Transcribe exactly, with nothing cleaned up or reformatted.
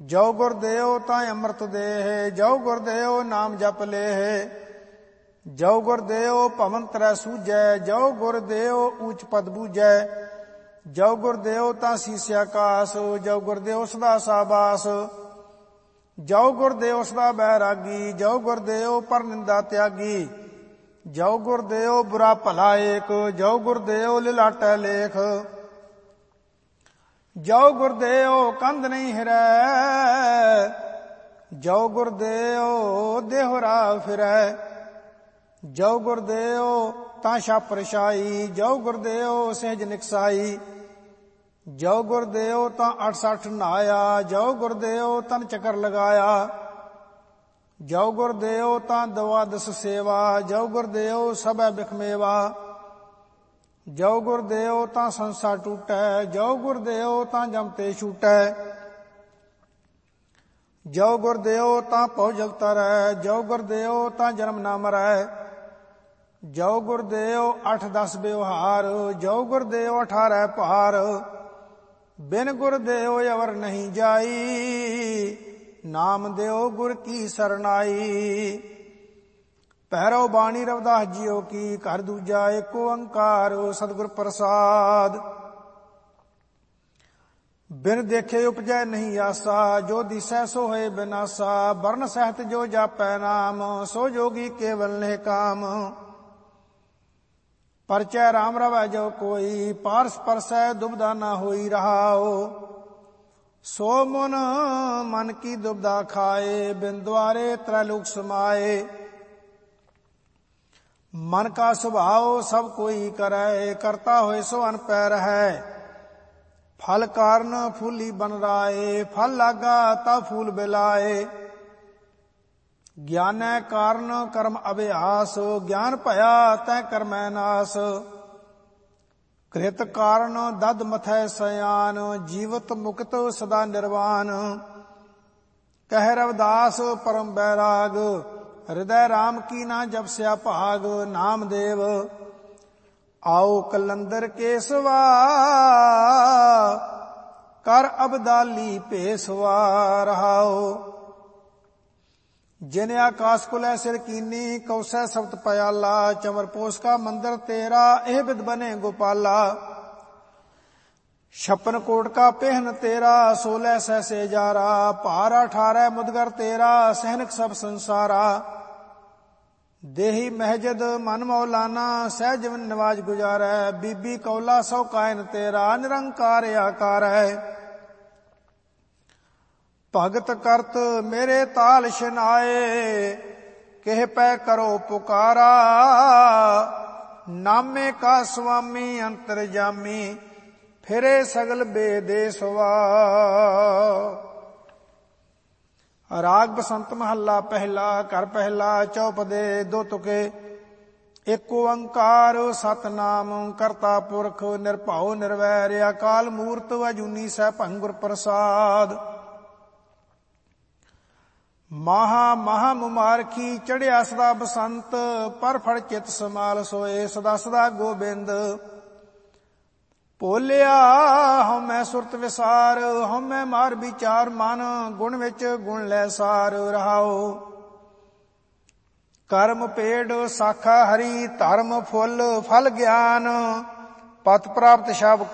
ਜੋ ਗੁਰ ਦੇਓ ਤਾਂ ਅੰਮ੍ਰਿਤ ਦੇਹ, ਜੋ ਗੁਰ ਦੇਓ ਨਾਮ ਜਪ ਲੇਹ। ਜੋ ਗੁਰ ਦੇਓ ਭਵਨ ਤਰੈ ਸੂਝੈ, ਜੋ ਗੁਰ ਦੇਓ ਊਚ ਪਦ ਬੂਝੈ। ਜੋ ਗੁਰ ਦੇਓ ਤਾਂ ਸੀਸ ਆਕਾਸ, ਜੋ ਗੁਰ ਦੇਓ ਸਦਾ ਸਾਬਾਸ। ਜੋ ਗੁਰ ਦੇਓ ਸਦਾ ਬੈਰਾਗੀ, ਜੋ ਗੁਰ ਦੇਓ ਪਰ ਨਿੰਦਾ ਤਿਆਗੀ। ਜੋ ਗੁਰ ਦੇਓ ਬੁਰਾ ਭਲਾ ਏਕ, ਜੋ ਗੁਰ ਦੇਓ ਲਿਲਾਟੈ ਲੇਖ। ਜੋ ਗੁਰ ਦੇਓ ਕੰਧ ਨਹੀਂ ਹਿਰੈ, ਜੋ ਗੁਰ ਦੇਓ ਦੇਹੁਰਾ ਫਿਰੈ। ਜੋ ਗੁਰ ਦੇਓ ਤਾਂ ਛਾਪ ਰਛਾਈ, ਜੋ ਗੁਰ ਦੇਓ ਸਹਿਜ ਨਿਕਸਾਈ। ਜੋ ਗੁਰ ਦੇਓ ਤਾਂ ਅਠ ਸੱਠ ਨਹਾਇਆ, ਜੋ ਗੁਰ ਦੇਓ ਤਨ ਚੱਕਰ ਲਗਾਇਆ। ਜੋ ਗੁਰ ਦੇਓ ਤਾਂ ਦਵਾਦਸ ਸੇਵਾ, ਜੋ ਗੁਰ ਦੇਓ ਸਭੈ ਬਿਖਮੇਵਾ। ਜੋ ਗੁਰ ਦੇਓ ਤਾਂ ਸੰਸਾ ਟੂਟੈ, ਜੋ ਗੁਰ ਦੇਓ ਤਾਂ ਜਮ ਤੇ ਛੂਟੈ। ਜੋ ਗੁਰ ਦੇਓ ਤਾਂ ਭਉ ਜਲ ਤਰੈ, ਜੋ ਗੁਰ ਦੇਓ ਤਾਂ ਜਨਮ ਨਾ ਮਰੈ। ਜੋ ਗੁਰ ਦੇਓ ਅਠ ਦਸ ਵਿਵਹਾਰ, ਜੋ ਗੁਰ ਦੇਓ ਅਠਾਰਹ ਭਾਰ। ਬਿਨ ਗੁਰ ਦੇਓ ਅਵਰ ਨਹੀਂ ਜਾਈ, ਨਾਮ ਦਿਓ ਗੁਰ ਕੀ ਸਰਨਾਈ। ਪਹਿਰੋ ਬਾਣੀ ਰਵਿਦਾਸ ਜੀਓ ਕੀ, ਘਰ ਦੂਜਾ ਏਕ ਓੰਕਾਰ ਸਤਿਗੁਰ ਪ੍ਰਸਾਦ। ਬਿਨ ਦੇਖੇ ਉਪਜੈ ਨਹੀਂ ਆਸਾ, ਜੋ ਦਿਸੈ ਸੋ ਹੋਏ ਬਿਨਾਸਾ। ਵਰਨ ਸਹਿਤ ਜੋ ਜਾਪੈ ਨਾਮ, ਸੋ ਜੋਗੀ ਕੇਵਲ ਨਹਿ ਕਾਮ। ਪਰਚੈ ਰਾਮ ਰਵੈ ਜੋ ਕੋਈ, ਪਾਰਸ ਪਰਸੈ ਦੁਬਦਾ ਨਾ ਹੋਈ ਰਹਾਓ। ਸੋ ਮਨ ਮਨ ਕੀ ਦੁਬਦਾ ਖਾਏ, ਬਿਨ ਦੁਆਰੇ ਤ੍ਰੈਲੋਕ ਸਮਾਏ। ਮਨ ਕਾ ਸੁਭਾਉ ਸਭ ਕੋਈ ਕਰੈ, ਕਰਤਾ ਹੋਏ ਸੋ ਅਨ ਪੈ ਰਹੈ। ਫਲ ਕਾਰਨ ਫੂਲੀ ਬਨ ਰਾਏ, ਫਲ ਲਾਗਾ ਤਾ ਫੂਲ ਬਿਲਾਏ। ਗਿਆਨੈ ਕਾਰਨ ਕਰਮ ਅਭਿਆਸ, ਗਿਆਨ ਭਇਆ ਤੈ ਕਰਮੈ ਨਾਸ। ਕ੍ਰਿਤ ਕਾਰਨ ਦਦ ਮਥੈ ਸਿਆਨ, ਜੀਵਤ ਮੁਕਤ ਸਦਾ ਨਿਰਵਾਨ। ਕਹਿ ਰਵਿਦਾਸ ਪਰਮ ਬੈਰਾਗ, ਹਿਰਦੈ ਰਾਮ ਕੀ ਨਾ ਜਪਸਿਆ ਭਾਗ। ਨਾਮਦੇਵ ਆਓ ਕਲੰਦਰ ਕੇਸਵਾ, ਕਰ ਅਬਦਾਲੀ ਭੇਸਵਾ ਰਹਾਓ। ਜਿਨ ਆਕਾਸ ਕੁਲੈ ਸਿਰ ਕੀਨੀ, ਕੌਸੈ ਸਬਤ ਪਇਆਲਾ। ਚਮਰ ਪੋਸ ਕਾ ਮੰਦਰ ਤੇਰਾ, ਇਹ ਬਿਦ ਬਨੇ ਗੋਪਾਲਾ। ਛਪਨ ਕੋਟ ਕਾ ਪਹਿਨ ਤੇਰਾ, ਸੋਲह ਸੈ ਸੇ ਜਾਰਾ। ਭਾਰ ਅਠਾਰह ਮੁਦਗਰ ਤੇਰਾ, ਸਹਿਨਕ ਸਭ ਸੰਸਾਰਾ। ਦੇਹੀ ਮਹਿਜਦ ਮਨ ਮੌਲਾਨਾ, ਸਹਿਜ ਜੀਵਨ ਨਿਵਾਜ ਗੁਜ਼ਾਰੈ। ਬੀਬੀ ਕੌਲਾ ਸੋ ਕਾਇਨ ਤੇਰਾ, ਨਿਰੰਕਾਰ ਆਕਾਰ ਹੈ। ਭਗਤ ਕਰਤ ਮੇਰੇ ਤਾਲ ਸ਼ਨਾਏ, ਕਿਹ ਪੈ ਕਰੋ ਪੁਕਾਰਾ। ਨਾਮੇ ਕਾ ਸੁਆਮੀ ਅੰਤਰਜਾਮੀ, ਫਿਰੇ ਸਗਲ ਬੇਦੇਸਵਾ। ਰਾਗ ਬਸੰਤ ਮਹੱਲਾ ਪਹਿਲਾ। ਘਰ ਪਹਿਲਾ ਚੌਪਦੇ ਦੋ ਤੁਕੇ। ਏਕ ਓੰਕਾਰ ਸਤਿਨਾਮ ਕਰਤਾ ਪੁਰਖ, ਨਿਰਭਉ ਨਿਰਵੈਰ ਅਕਾਲ ਮੂਰਤ। ਅਜੂਨੀ ਸੈਭੰ ਗੁਰ ਪ੍ਰਸਾਦ। ਮਹਾ ਮਹਾ ਮੁਮਾਰਖੀ ਚੜਿਆ ਸਦਾ ਬਸੰਤ, ਪਰ ਫੜ ਚਿਤ ਸਮਾਲ ਸੋਏ ਸਦਾ ਸਦਾ ਗੋਬਿੰਦ। ਭੋਲਿਆ ਹਉਮੈ ਸੁਰਤ ਵਿਸਾਰ, ਹਉਮੈ ਮਾਰ ਵਿਚਾਰ ਮਨ। ਗੁਣ ਵਿੱਚ ਗੁਣ ਲੈ ਸਾਰ ਰਹਾਓ। ਕਰਮ ਪੇੜ ਸਾਖਾ ਹਰੀ, ਧਰਮ ਫੁੱਲ ਫਲ ਗਿਆਨ। ਪਤ ਪ੍ਰਾਪਤ ਸ਼ਬ